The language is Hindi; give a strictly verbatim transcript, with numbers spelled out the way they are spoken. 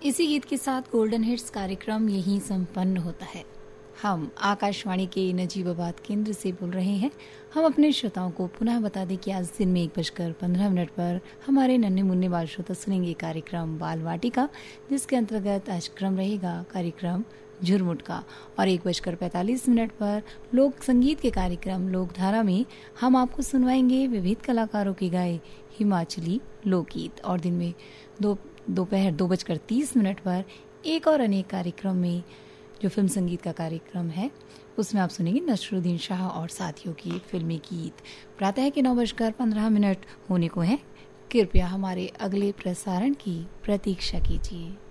इसी गीत के साथ गोल्डन हिट्स कार्यक्रम यहीं संपन्न होता है। हम आकाशवाणी के नजीबाबाद केंद्र से बोल रहे हैं। हम अपने श्रोताओं को पुनः बता दें कि आज दिन में एक बजकर पंद्रह मिनट पर हमारे नन्हे मुन्ने बाल श्रोता सुनेंगे कार्यक्रम बाल वाटिका, जिसके अंतर्गत आज क्रम रहेगा कार्यक्रम झुरमुट का। और एक बजकर पैंतालीस मिनट पर लोक संगीत के कार्यक्रम लोकधारा में हम आपको सुनवाएंगे विविध कलाकारों के गाए हिमाचली लोकगीत। और दिन में दो दोपहर दो बजकर तीस मिनट पर एक और अनेक कार्यक्रम में जो फिल्म संगीत का कार्यक्रम है उसमें आप सुनेंगे नसरुद्दीन शाह और साथियों की फिल्मी गीत। प्रातः के नौ बजकर पंद्रह मिनट होने को हैं। कृपया हमारे अगले प्रसारण की प्रतीक्षा कीजिए।